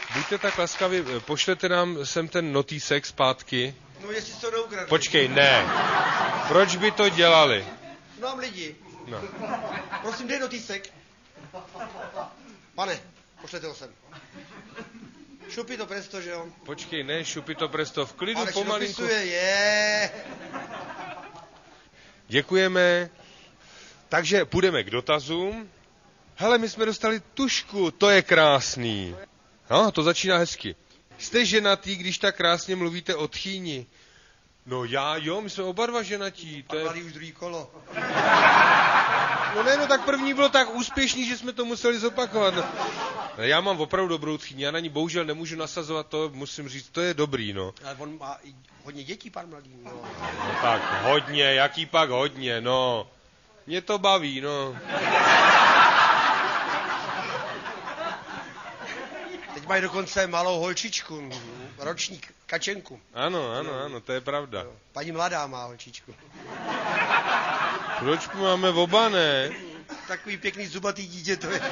Buďte tak laskaví, pošlete nám sem ten notýsek zpátky. No jestli to neukradli. Počkej, ne. Proč by to dělali? Znám lidi. No. Prosím, dej notýsek. Pane, pošlete ho sem. Šupi to presto, že jo? Počkej, ne, šupi to presto, v klidu, ale pomalinku. Ale je. Děkujeme. Takže půjdeme k dotazům. Hele, my jsme dostali tušku, to je krásný. No, to začíná hezky. Jste ženatý, když tak krásně mluvíte o tchýni? No jo, my jsme oba dva ženatí. To je... už druhý kolo. No ne, no tak první bylo tak úspěšný, že jsme to museli zopakovat. Já mám opravdu dobrou tchýni, já na ní bohužel nemůžu nasazovat, to musím říct, to je dobrý, no. Ale on má i hodně dětí, pan mladý, no. No tak hodně, jaký pak hodně, no. Mě to baví, no. Teď mají dokonce malou holčičku, ročník, Kačenku. Ano, to je pravda. Paní mladá má holčičku. Proč máme oba, ne? Takový pěkný zubatý dítě to je.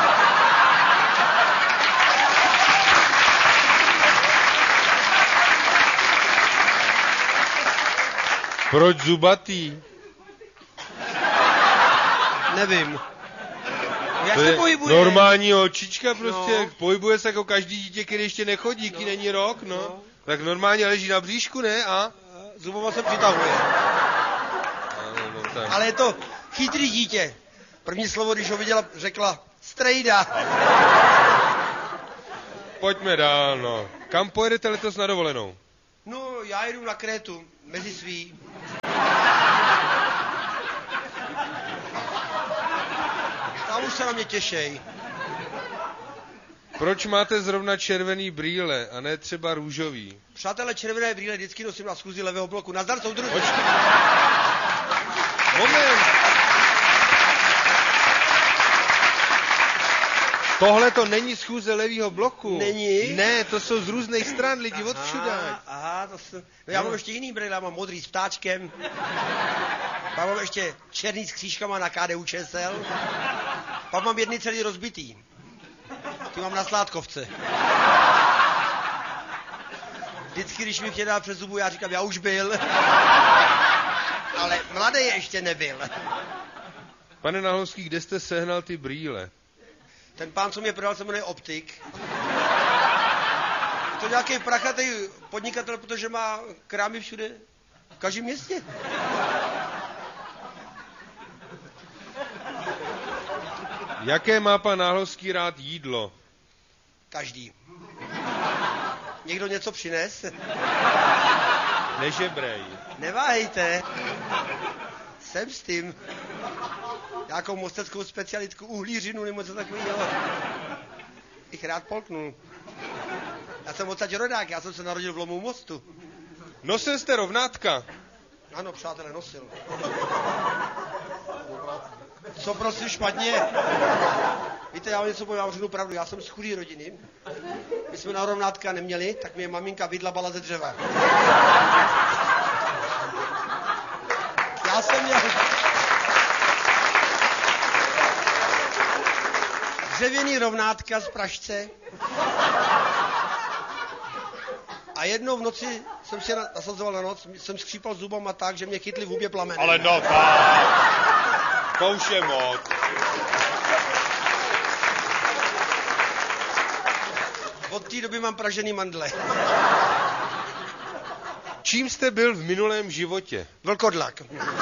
Proč zubatý? Nevím. Já to se je pohybuji. Normální holčička prostě, no. Pohybuje se jako každý dítě, který ještě nechodí, no. Není rok, no. Tak normálně leží na bříšku, ne? A? Zubama se přitahuje. No, tak. Ale je to chytrý dítě. První slovo, když ho viděla, řekla strejda. Pojďme dál, no. Kam pojedete letos na dovolenou? No, já jedu na Krétu, mezi svý. Tam už se na mě těšej. Proč máte zrovna červený brýle a ne třeba růžový? Přátelé, červené brýle vždycky nosím na schůzi levého bloku. Nazdar, soudruzi. Moment. Tohle to není schůze levýho bloku. Není? Ne, to jsou z různých stran lidi od všude. Aha, to jsou... No já mám ještě jiný brýle, já mám modrý s ptáčkem. Pak mám ještě černý s křížkama na KDU ČSL. Pak mám jedny celý rozbitý. Ty mám na Sládkovce. Vždycky, když mi chtěl dát přes zubu, já říkám, já už byl. Ale mladý ještě nebyl. Pane Nahlowský, kde jste sehnal ty brýle? Ten pán, co mě prodal, se jmenuje Optik. Je to nějaký prachatý podnikatel, protože má krámy všude, v každém městě. Jaké má pan Nahlowský rád jídlo? Každý. Někdo něco přines? Nežebrej. Neváhejte. Jsem s tím. Nějakou mosteckou specialitku, uhlířinu nebo něco takového. Bych rád polknul. Já jsem odsaď rodák, já jsem se narodil v Lomu Mostu. Nosil jste rovnátka? Ano, přátelé, nosil. Co prosím špatně? Víte, já vám něco povím, já vám řeknu pravdu, já jsem z chudé rodiny. My jsme na rovnátka neměli, tak mě maminka vydlabala ze dřeva. Já jsem měl dřevěný rovnátka z Pražce. A jednou v noci jsem si nasazoval na noc, jsem skřípal zubama tak, že mě chytli v hubě plameny. Ale no tak, to už je moc. Od té doby mám pražený mandle. Čím jste byl v minulém životě? Vlkodlak.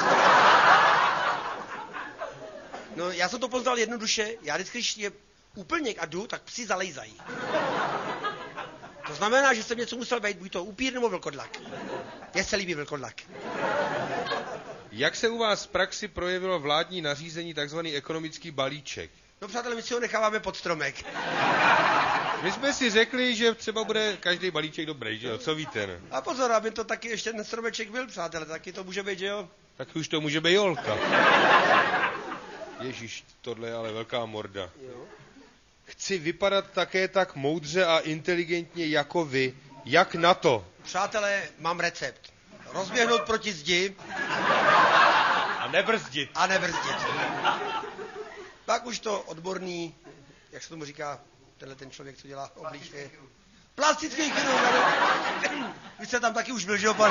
No, já jsem to poznal jednoduše. Já vždycky, když je úplněk a jdu, tak psi zalejzají. To znamená, že jsem něco musel být, buď to upír nebo vlkodlak. Mně se líbí vlkodlak. Jak se u vás v praxi projevilo vládní nařízení takzvaný ekonomický balíček? No přátelé, my si ho necháváme pod stromek. My jsme si řekli, že třeba bude každý balíček dobrý, že jo? Co víte, ne? A pozor, aby to taky ještě ten stromeček byl, přátelé, taky to může být, že jo? Tak už to může být jolka. Ježíš, tohle je ale velká morda. Jo. Chci vypadat také tak moudře a inteligentně jako vy. Jak na to? Přátelé, mám recept. Rozběhnout proti zdi. A nebrzdit. A nebrzdit. Pak už to odborný, jak se tomu říká, tenhle ten člověk, co dělá obličeje. Plastický chirurg. Vy jste tam taky už byl, že jo, pane?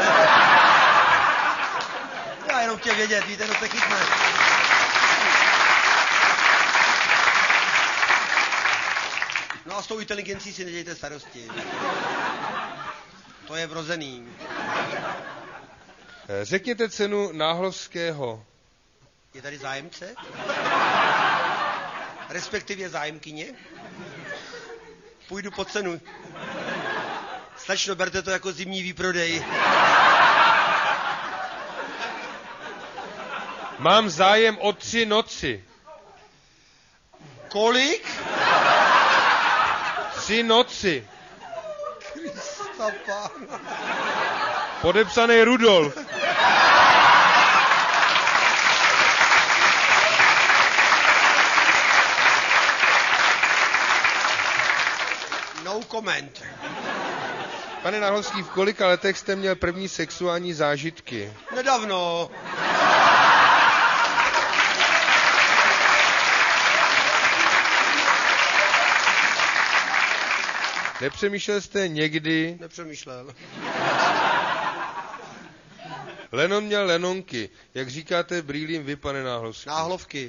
Já jenom chtěl vědět, víte, no se chytne. No a s tou inteligencí si nedějte starosti. To je vrozený. Řekněte cenu Náhlovského. Je tady zájemce? Respektive zájemkyně? Půjdu po cenu. Slečno, berte to jako zimní výprodej. Mám zájem o 3 noci. Kolik? 3 noci. Krista pána. Podepsaný Rudolf. No comment. Pane Náhlovský, v kolika letech jste měl první sexuální zážitky? Nedávno. Nepřemýšlel jste někdy? Nepřemýšlel. Lennon měl lenonky. Jak říkáte brýlím vy, pane Náhlovský? Náhlovky.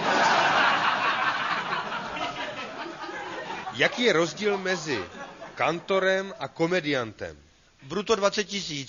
Jaký je rozdíl mezi kantorem a komediantem? Bruto 20 000.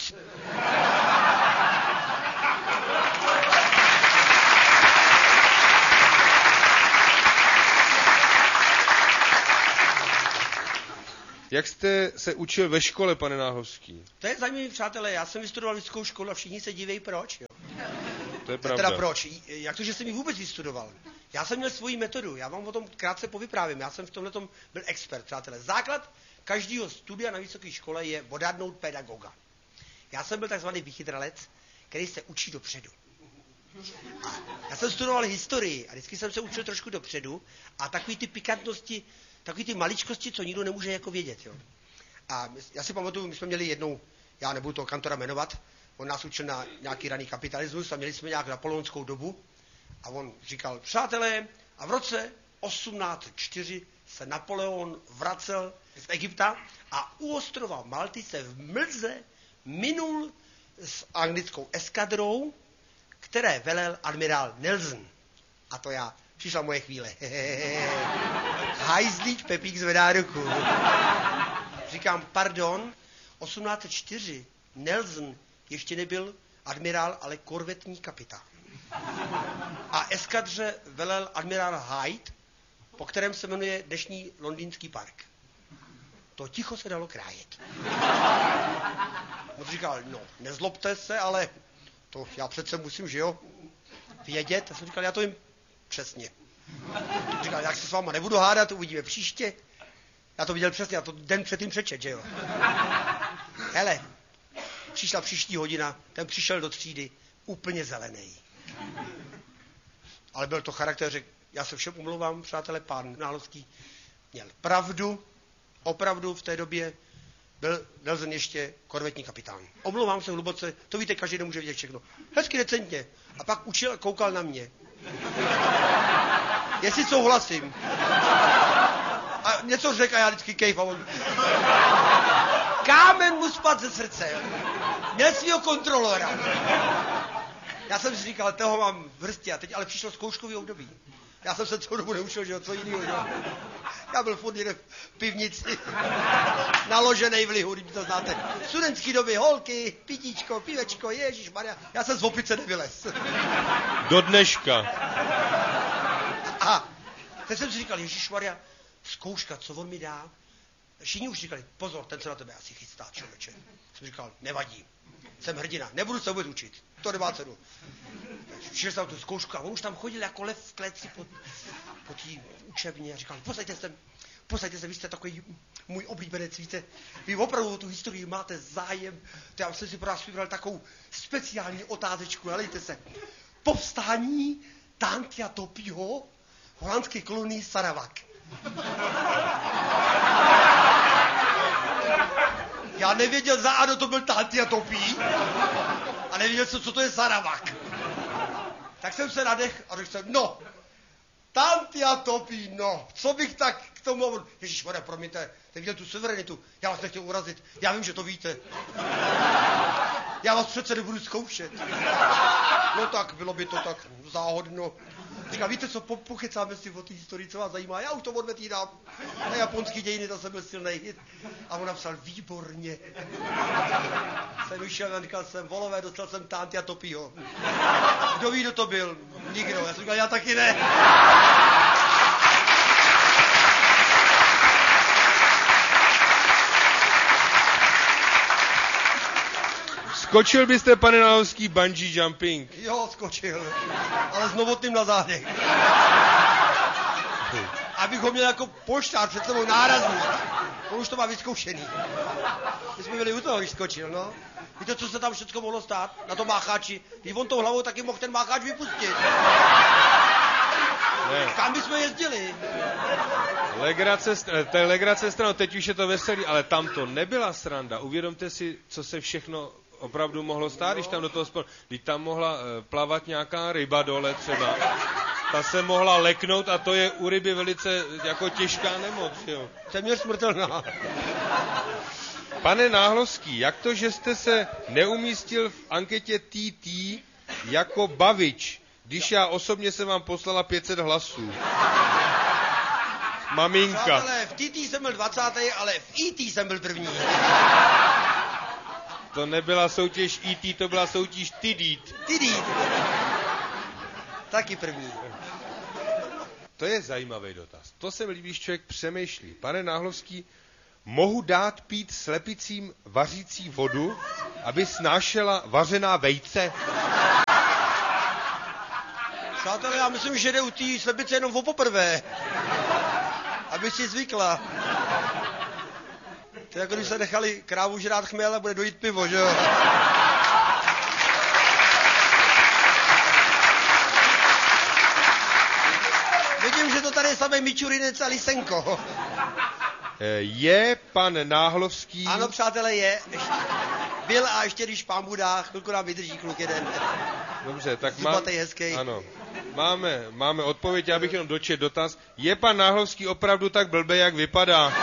Jak jste se učil ve škole, pane Náhlovský? To je zajímavé, přátelé, já jsem vystudoval vysokou školu a všichni se divějí, proč, jo. To je pravda. Teda proč? Jak to, že jsem ji vůbec vystudoval? Já jsem měl svoji metodu, já vám o tom krátce povyprávím, já jsem v tomhletom byl expert, přátelé. Základ každého studia na vysoké škole je odhadnout pedagoga. Já jsem byl takzvaný vychytralec, který se učí dopředu. A já jsem studoval historii a vždycky jsem se učil trošku dopředu a takový ty pikantnosti, takový ty maličkosti, co nikdo nemůže jako vědět, jo. A já si pamatuju, my jsme měli jednou, já nebudu toho kantora jmenovat, on nás učil na nějaký raný kapitalismus a měli jsme nějak napoleonskou dobu a on říkal, přátelé, a v roce 1804 se Napoleon vracel z Egypta a u ostrova Malty se v mlze minul s anglickou eskadrou, které velel admirál Nelson. A to já, přišla moje chvíle. Hajzlík Pepík zvedá ruku. Říkám, pardon, 1804 Nelson ještě nebyl admirál, ale korvetní kapitán. A eskadře velel admirál Hyde, po kterém se jmenuje dnešní londýnský park. To ticho se dalo krájet. On říkal, no, nezlobte se, ale to já přece musím, že jo, vědět. A jsem říkal, já to vím přesně. Říkal, jak se s váma nebudu hádat, uvidíme příště. Já to viděl přesně, já to den předtím přečet, že jo. Hele, přišla příští hodina, ten přišel do třídy úplně zelený. Ale byl to charakter, že já se všem umlouvám, přátelé, pán Náhlovský měl pravdu, opravdu v té době byl Nelson ještě korvetní kapitán. Omlouvám se hluboce, to víte, každý nemůže vidět všechno. Hezky decentně. A pak učil a koukal na mě. Jestli souhlasím. A něco řekl a já vždycky kejf a on... Kámen mu spad ze srdce. Měl svýho kontrolora. Já jsem si říkal, toho mám v hrsti a teď ale přišlo zkouškový období. Já jsem se celou dobu neučil, že jo, co jinýho, že jo. Já byl furt někde v pivnici, naloženej v lihu, když to znáte. Studentský doby, holky, pitíčko, pivečko, ježišmarja. Já jsem z opice nevylez. Do dneška. A teď jsem si říkal, ježišmarja, zkouška, co on mi dá? Všichni už říkali, pozor, ten se na tebe asi chystá, člověče. Jsem říkal, nevadí, jsem hrdina, nebudu se vůbec učit, to nemá cenu. Přišel jsem tu zkoušku a on už tam chodil jako lev v kleci po té učebně a říkal, posaďte se, vy jste takový můj oblíbenec, víte, vy opravdu tu historii máte zájem, to já jsem si pro vás vybral takovou speciální otázečku, helejte se. Povstání Tantia Topího v holandské kolonii Sarawak. Já nevěděl za ano, to byl Tantia Topí a nevěděl jsem, co to je Sarawak. Tak jsem se nadech a řekl jsem, no, Tantia Topí, no, co bych tak tomu, ježišmarja, promiňte, ten viděl tu suverenitu, já vás nechtěl urazit, já vím, že to víte. Já vás přece nebudu zkoušet. No tak, bylo by to tak záhodno. Říká, víte co, pokecáme si o té historii, co vás zajímá, já už to odvetírám. Na japonský dějiny, to jsem byl silnej. A on napsal, výborně. Jsem vyšel a říkal jsem, volové, dostal jsem Tanty a Topího. Kdo ví, kdo to byl? Nikdo. Já jsem říkal, já taky ne. Skočil byste, pane Náhovský, bungee jumping? Jo, skočil, ale s novotným na zádech. Abych ho měl jako poštář před sebou nárazník. On už to má vyzkoušený. My jsme byli u toho, když skočil, no. Víte, co se tam všechno mohlo stát na tom mácháči? Když on tou hlavou taky mohl ten mácháč vypustit. Ne. Kam bychom jezdili? Legrace stranou, teď už je to veselý, ale tam to nebyla sranda. Uvědomte si, co se všechno opravdu mohlo stát, když tam do toho když tam mohla plavat nějaká ryba dole třeba. Ta se mohla leknout a to je u ryby velice jako těžká nemoc, jo. Téměř smrtelná. Pane Náhlovský, jak to, že jste se neumístil v anketě TT jako bavič, když já osobně jsem vám poslala 500 hlasů? Maminka. Přátelé, v TT jsem byl 20., ale v ET jsem byl první. To nebyla soutěž ET, to byla soutěž Tidít. Tidít. Taky první. To je zajímavý dotaz. To se mi líbí, když člověk přemýšlí. Pane Náhlovský, mohu dát pít slepicím vařící vodu, aby snášela vařená vejce? Přátelé, já myslím, že jde u té slepice jenom o poprvé. Aby si zvykla. To je jako když se nechali krávu žrát chměl a bude dojít pivo, že jo? Vidím, že to tady je samý Mičurinec a Lisenko. Je pan Náhlovský... Ano, přátelé, je. Byl a ještě když pán Bůh dá, chvilku nám vydrží kluk jeden. Dobře, tak Zubatej, hezkej. Ano. Máme odpověď, já bych jenom dočet dotaz. Je pan Náhlovský opravdu tak blbej, jak vypadá?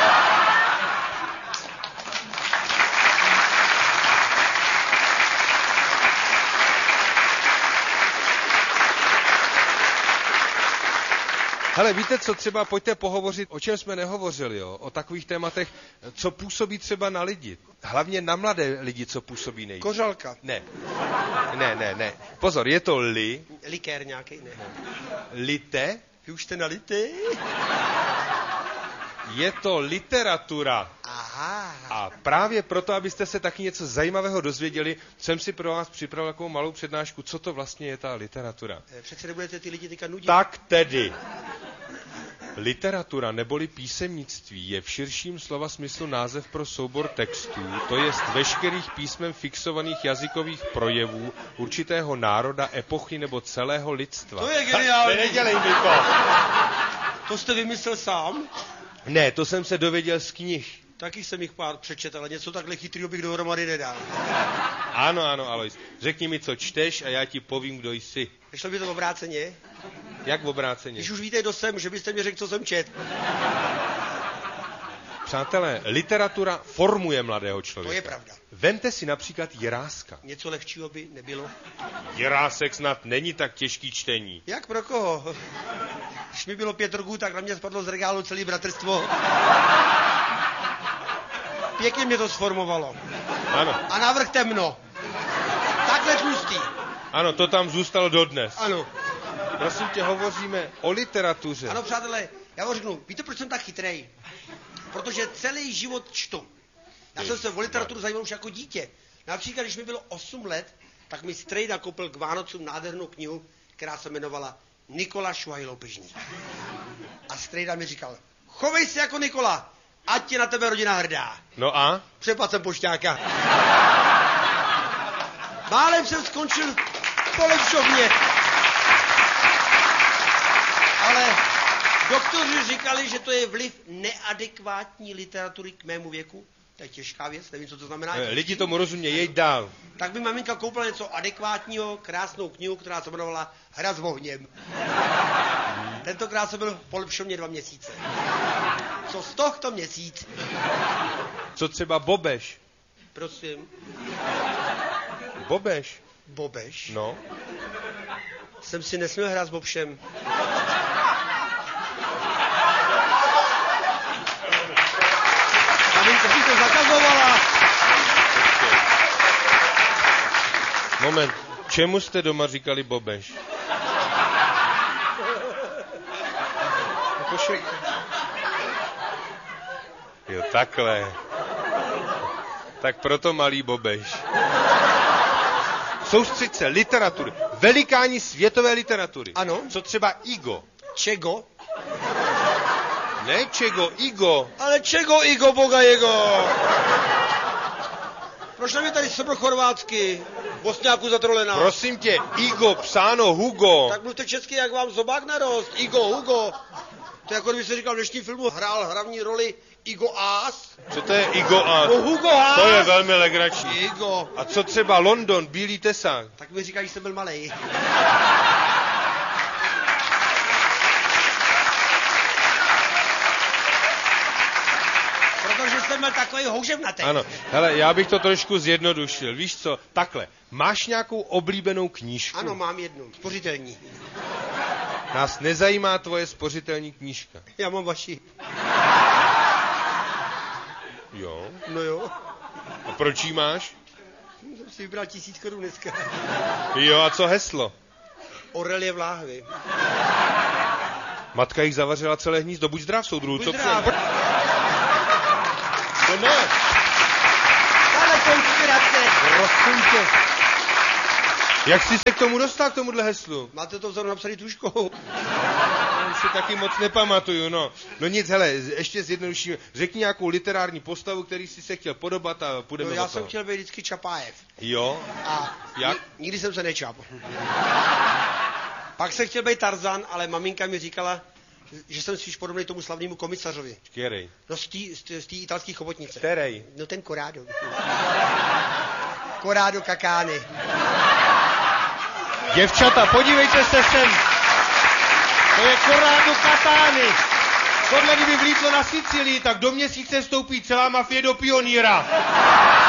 Hele, víte co, třeba pojďte pohovořit, o čem jsme nehovořili, jo? O takových tématech, co působí třeba na lidi. Hlavně na mladé lidi, co působí nejvíc. Kořalka. Ne. Pozor, je to Likér nějaký, ne. Lite? Vy už jste na lity? Je to literatura. Aha. A právě proto, abyste se taky něco zajímavého dozvěděli, jsem si pro vás připravil takovou malou přednášku, co to vlastně je ta literatura. Přece nebudete ty lidi teďka nudit. Tak tedy. Literatura neboli písemnictví je v širším slova smyslu název pro soubor textů, to jest veškerých písmem fixovaných jazykových projevů určitého národa, epochy nebo celého lidstva. To je geniální. Nedělej mi to. To jste vymyslel sám? Ne, to jsem se dověděl z knih. Taky jsem jich pár přečetl, ale něco takhle chytrýho bych dohromady nedal. Ano, Alois. Řekni mi, co čteš a já ti povím, kdo jsi. Nešlo by to obráceně? Jak obráceně? Když už víte, kdo jsem, že byste mi řekl, co jsem čet. Přátelé, literatura formuje mladého člověka. To je pravda. Vemte si například Jiráska. Něco lehčího by nebylo. Jirásek snad není tak těžký čtení. Jak pro koho? Když mi bylo 5 roků, tak na mě spadlo z regálu celý bratrstvo. Pěkně mě to sformovalo. Ano. A navrch temno. Takhle tlustý. Ano, to tam zůstalo dodnes. Ano. Prosím tě, hovoříme o literatuře. Ano, přátelé, já vám řeknu, víte, proč jsem tak chytrej? Protože celý život čtu. Já jsem se o literaturu zajímal už jako dítě. Například, když mi bylo 8 let, tak mi strejda koupil k Vánocům nádhernou knihu, která se jmenovala Nikola Švahý-Loupežník. A strejda mi říkal, chovej se jako Nikola, ať je na tebe rodina hrdá. No a? Přepad jsem pošťáka. Málem jsem skončil v polepšovně. Ale doktoři říkali, že to je vliv neadekvátní literatury k mému věku. To je těžká věc, nevím, co to znamená. Lidi tomu rozumějí, jeď dál. Tak by maminka koupila něco adekvátního, krásnou knihu, která se jmenovala Hra s ohněm. Tentokrát jsem byl v polepšovně 2 měsíce. z tohto měsíc. Co třeba Bobeš? Prosím. Bobeš? Bobeš? No. Jsem si nesměl hrát s Bobšem. Maminka si to zakazovala. Moment, čemu jste doma říkali Bobeš? Jo, takhle. Tak proto malý Bobeš. Soustřeď se, literatury. Velikáni světové literatury. Ano. Co třeba Igo? Čego? Ne Čego, Igo. Ale čego Igo, boga jego? Proč nám je tady srbo-chorvátsky? Bosňáku zatrolená. Prosím tě, Igo, psáno Hugo. Tak mluvte česky, jak vám zobák narost. Igo, Hugo. To je jako kdyby se říkal v dnešním filmu, hrál hlavní roli Igo Haas. Co to je Igo a? No Hugo Haas. To je velmi legrační. Igo. A co třeba London, Bílý tesák? Tak mi říkají, že jsem byl malej. Protože jsem byl takový houževnatý. Ano, hele, já bych to trošku zjednodušil. Víš co, takhle, máš nějakou oblíbenou knížku? Ano, mám jednu, spořitelní. Nás nezajímá tvoje spořitelní knížka. Já mám vaši. Jo? No jo. A proč jí máš? Jsem si vybral 1000 korun dneska. Jo, a co heslo? Orel je v láhvi. Matka jich zavařila celé hnízdo, buď zdrav, soudruhu. Buď Co zdrav. To ne. Ale konspirace. Prosím tě. Jak jsi se k tomu dostal, k tomuhle heslu? Máte to vzadu napsaný tužkou. Já si taky moc nepamatuju, no. No nic, hele, ještě zjednodušíme. Řekni nějakou literární postavu, který jsi se chtěl podobat a půjdeme No, já od toho. jsem chtěl být vždycky Čapájev. Jo? A Jak? nikdy jsem se nečap. Pak jsem chtěl být Tarzan, ale maminka mi říkala, že jsem spíš podobný tomu slavnému komisařovi. Který? No z té italské chobotnice. Který? No ten Corrado. Corrado Kakány. Děvčata, podívejte se sem. To je Corrado Katány. Tohle kdyby vlítlo na Sicílii, tak do měsíce vstoupí celá mafie do pionýra.